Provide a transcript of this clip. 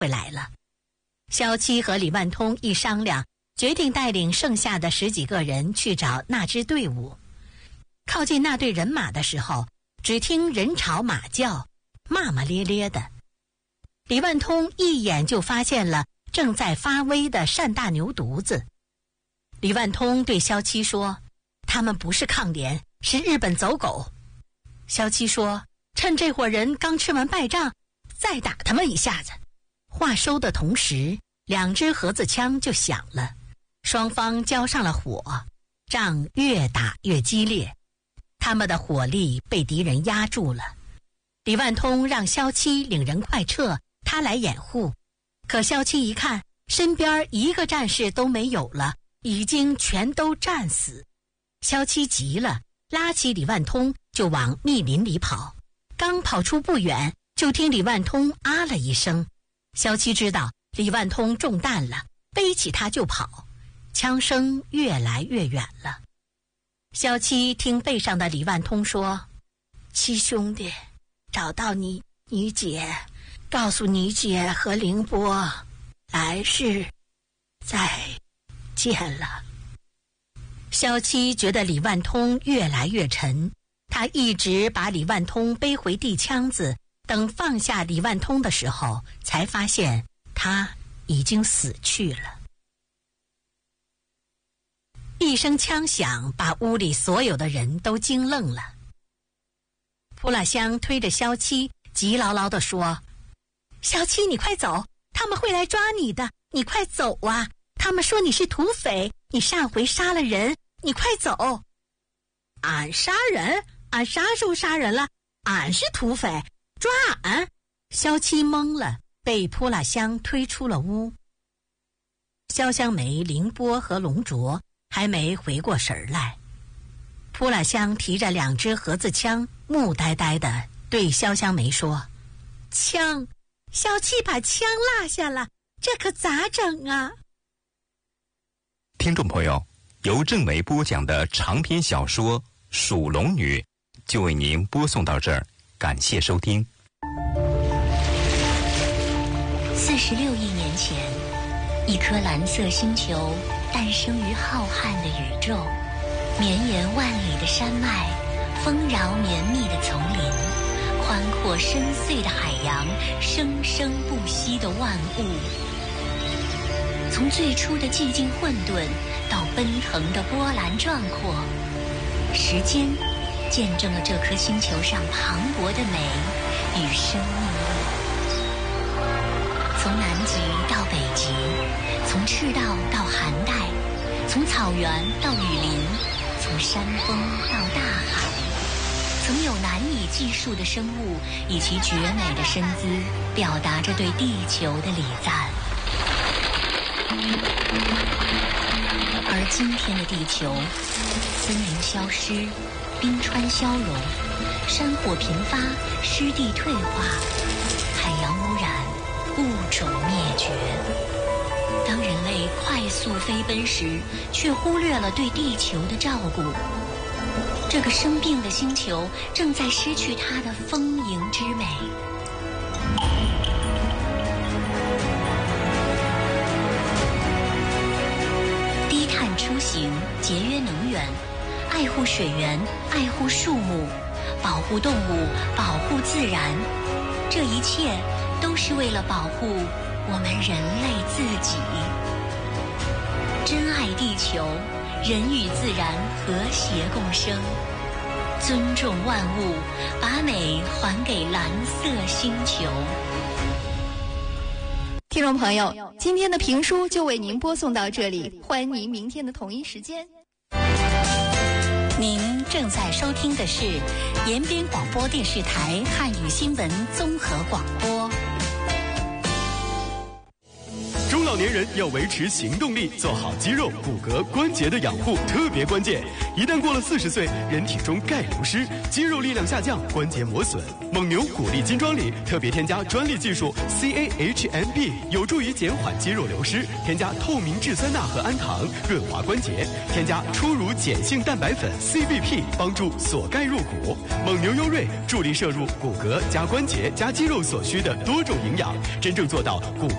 回来了。萧七和李万通一商量，决定带领剩下的10几个人去找那支队伍。靠近那队人马的时候，只听人吵马叫，骂骂咧咧的。李万通一眼就发现了正在发威的单大牛犊子。李万通对萧七说：“他们不是抗联，是日本走狗。”萧七说：“趁这伙人刚吃完败仗，再打他们一下子。”话收的同时，2支盒子枪就响了，双方交上了火，仗越打越激烈。他们的火力被敌人压住了。李万通让萧七领人快撤，他来掩护。可萧七一看，身边一个战士都没有了，已经全都战死。萧七急了，拉起李万通就往密林里跑。刚跑出不远，就听李万通啊了一声。萧七知道李万通中弹了，背起他就跑。枪声越来越远了。萧七听背上的李万通说：“七兄弟，找到你姐，告诉你姐和凌波，来世再见了。”萧七觉得李万通越来越沉，他一直把李万通背回地腔子，等放下李万通的时候，才发现他已经死去了。一声枪响，把屋里所有的人都惊愣了。普拉香推着萧七，急牢牢地说：“萧七，你快走，他们会来抓你的，你快走啊！他们说你是土匪，你上回杀了人，你快走。”“俺杀人？俺啥时候杀人了？俺是土匪，抓俺！”萧七懵了，被普拉香推出了屋。潇湘梅、凌波和龙卓还没回过神来。普拉香提着2支盒子枪，木呆呆地对潇湘梅说：“枪！”萧七把枪落下了，这可咋整啊？ 听众朋友，由郑梅播讲的长篇小说《属龙女》就为您播送到这儿，感谢收听。 46亿年前，一颗蓝色星球诞生于浩瀚的宇宙，绵延万里的山脉，丰饶绵密的丛林，宽阔深邃的海洋，生生不息的万物。从最初的寂静混沌到奔腾的波澜壮阔，时间见证了这颗星球上磅礴的美与生命力。从南极到北极，从赤道到寒带，从草原到雨林，从山峰到大海，曾有难以计数的生物以其绝美的身姿，表达着对地球的礼赞。而今天的地球，森林消失，冰川消融，山火频发，湿地退化，海洋污染，物种灭绝。当人类快速飞奔时，却忽略了对地球的照顾。这个生病的星球正在失去它的丰盈之美。低碳出行，节约能源，爱护水源，爱护树木，保护动物，保护自然，这一切都是为了保护我们人类自己。珍爱地球，人与自然和谐共生，尊重万物，把美还给蓝色星球。 听众朋友，今天的评书就为您播送到这里，欢迎您明天的同一时间。 您正在收听的是延边广播电视台汉语新闻综合广播。 老年人要维持行动力，做好肌肉、骨骼、关节的养护特别关键。一旦过了40岁，人体中钙流失，肌肉力量下降，关节磨损。蒙牛骨力金装里特别添加专利技术 CAHMB， 有助于减缓肌肉流失。添加透明质酸钠和氨糖，润滑关节。添加初乳碱性蛋白粉 CBP， 帮助锁钙入骨。蒙牛优瑞助力摄入骨骼加关节加肌肉所需的多种营养，真正做到骨